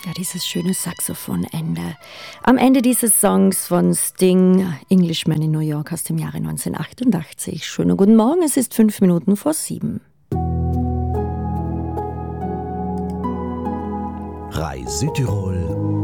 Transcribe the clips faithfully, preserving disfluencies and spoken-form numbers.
Ja, dieses schöne Saxophonende. Am Ende dieses Songs von Sting, Englishman in New York aus dem Jahre neunzehnhundertachtundachtzig. Schönen guten Morgen, es ist fünf Minuten vor sieben. Rai Südtirol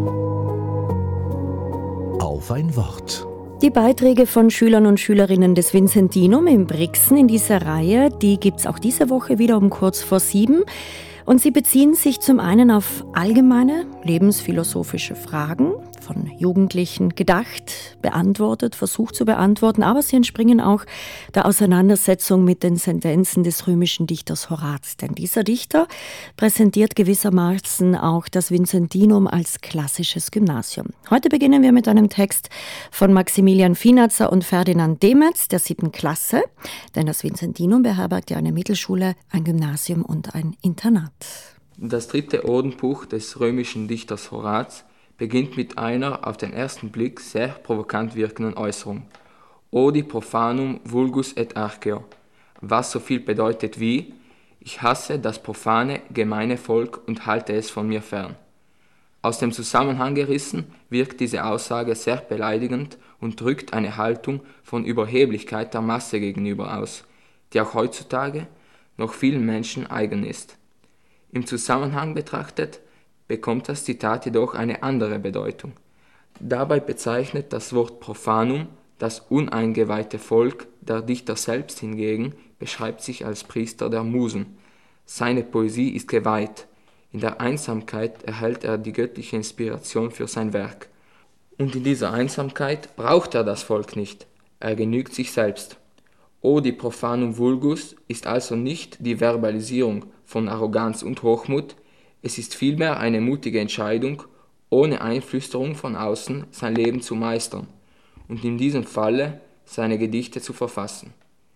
auf ein Wort. Die Beiträge von Schülern und Schülerinnen des Vincentinum in Brixen in dieser Reihe, die gibt es auch diese Woche wieder um kurz vor sieben. Und sie beziehen sich zum einen auf allgemeine lebensphilosophische Fragen, von Jugendlichen gedacht, beantwortet, versucht zu beantworten, aber sie entspringen auch der Auseinandersetzung mit den Sentenzen des römischen Dichters Horaz. Denn dieser Dichter präsentiert gewissermaßen auch das Vincentinum als klassisches Gymnasium. Heute beginnen wir mit einem Text von Maximilian Finatzer und Ferdinand Demetz der siebten Klasse, denn das Vincentinum beherbergt ja eine Mittelschule, ein Gymnasium und ein Internat. Das dritte Odenbuch des römischen Dichters Horaz beginnt mit einer auf den ersten Blick sehr provokant wirkenden Äußerung: Odi profanum vulgus et arceo, was so viel bedeutet wie: Ich hasse das profane, gemeine Volk und halte es von mir fern. Aus dem Zusammenhang gerissen wirkt diese Aussage sehr beleidigend und drückt eine Haltung von Überheblichkeit der Masse gegenüber aus, die auch heutzutage noch vielen Menschen eigen ist. Im Zusammenhang betrachtet bekommt das Zitat jedoch eine andere Bedeutung. Dabei bezeichnet das Wort profanum das uneingeweihte Volk, der Dichter selbst hingegen beschreibt sich als Priester der Musen. Seine Poesie ist geweiht. In der Einsamkeit erhält er die göttliche Inspiration für sein Werk. Und in dieser Einsamkeit braucht er das Volk nicht, er genügt sich selbst. Odi profanum vulgus ist also nicht die Verbalisierung von Arroganz und Hochmut, es ist vielmehr eine mutige Entscheidung, ohne Einflüsterung von außen sein Leben zu meistern und in diesem Falle seine Gedichte zu verfassen.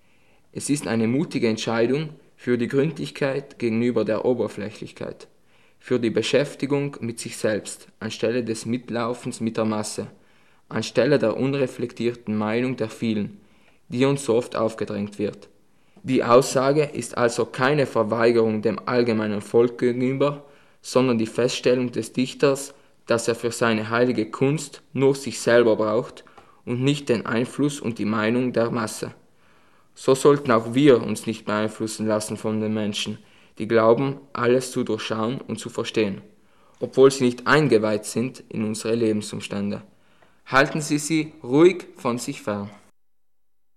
Es ist eine mutige Entscheidung für die Gründlichkeit gegenüber der Oberflächlichkeit, für die Beschäftigung mit sich selbst anstelle des Mitlaufens mit der Masse, anstelle der unreflektierten Meinung der vielen, die uns so oft aufgedrängt wird. Die Aussage ist also keine Verweigerung dem allgemeinen Volk gegenüber, sondern die Feststellung des Dichters, dass er für seine heilige Kunst nur sich selber braucht und nicht den Einfluss und die Meinung der Masse. So sollten auch wir uns nicht beeinflussen lassen von den Menschen, die glauben, alles zu durchschauen und zu verstehen, obwohl sie nicht eingeweiht sind in unsere Lebensumstände. Halten Sie sie ruhig von sich fern.